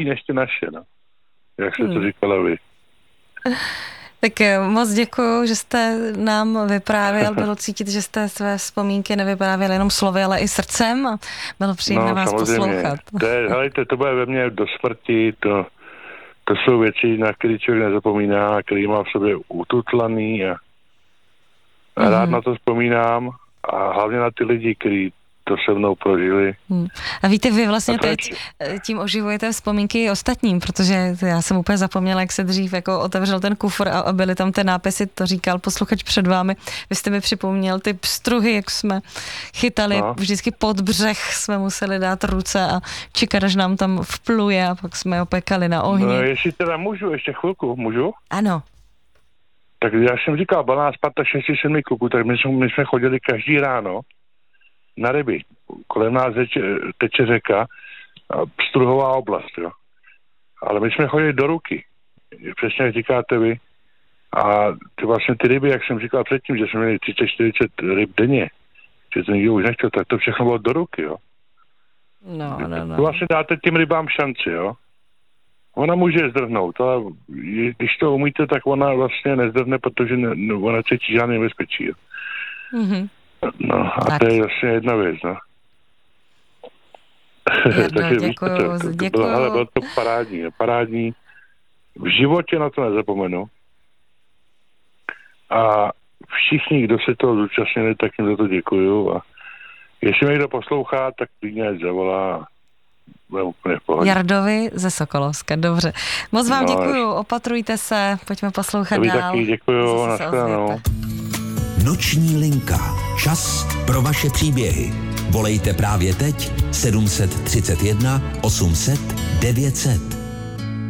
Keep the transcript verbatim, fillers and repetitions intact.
lepší než ty naše, no. Jak jste hmm. to říkala vy. Tak moc děkuju, že jste nám vyprávěl, bylo cítit, že jste své vzpomínky nevyprávěli jenom slovy, ale i srdcem a bylo příjemné no, vás samozřejmě. Poslouchat. To je, helejte, to bude ve mně do smrti, to, to jsou věci, na které člověk nezapomíná, který má v sobě ututlaný a, a rád mm-hmm. na to vzpomínám a hlavně na ty lidi, kteří to se mnou prožili. Hmm. A víte, vy vlastně teď tím oživujete vzpomínky ostatním, protože já jsem úplně zapomněla, jak se dřív jako otevřel ten kufr a byly tam ty nápisy, to říkal posluchač před vámi. Vy jste mi připomněl ty pstruhy, jak jsme chytali, no. Vždycky pod břeh jsme museli dát ruce a čekat, až nám tam vpluje a pak jsme opekali na ohni. No, jestli teda můžu, ještě chvilku, můžu? Ano. Tak já jsem říkal, byla nás pata šesti sedmi kluků, tak my jsme, my jsme chodili každý ráno na ryby. Kolem nás teče, teče řeka, pstruhová oblast, jo. Ale my jsme chodili do ruky. Přesně jak říkáte vy. A ty vlastně ty ryby, jak jsem říkal předtím, že jsme měli třicet čtyřicet ryb denně, že to nikdo už nechtěl, tak to všechno bylo do ruky, jo. No, no, no. To vlastně dáte těm rybám šanci, jo. Ona může zdrhnout, ale když to umíte, tak ona vlastně nezdrhne, protože ne, ona cítí žádný nebezpečí, jo. Mhm. No a tak. To je vlastně jedna věc, no. Jardo, děkuju, víte, to, to, to bylo, ale bylo to parádní, parádní. V životě na to nezapomenu. A všichni, kdo se toho zúčastnili, tak jim za to děkuju. A jestli mě někdo poslouchá, tak klidně ať zavolá. Budeme úplně v pohodě. Jardovi ze Sokolovska, dobře. Moc vám no, děkuju, opatrujte se, pojďme poslouchat dál. Taky děkuju, nashledanou. Noční linka. Čas pro vaše příběhy. Volejte právě teď sedm set třicet jedna osm set devět set.